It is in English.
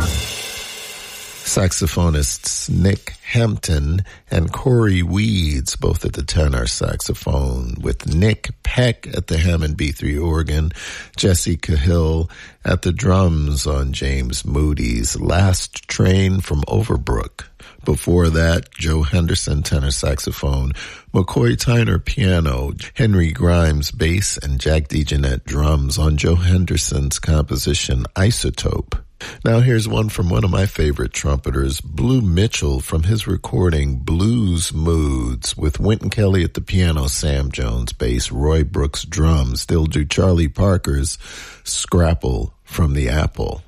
Saxophonists Nick Hampton and Corey Weeds, both at the tenor saxophone, with Nick Peck at the Hammond B3 organ, Jesse Cahill at the drums on James Moody's Last Train from Overbrook. Before that, Joe Henderson, tenor saxophone, McCoy Tyner, piano, Henry Grimes, bass, and Jack DeJohnette, drums on Joe Henderson's composition Isotope. Now here's one from one of my favorite trumpeters, Blue Mitchell, from his recording Blues Moods, with Wynton Kelly at the piano, Sam Jones bass, Roy Brooks drums. They'll do Charlie Parker's Scrapple from the Apple.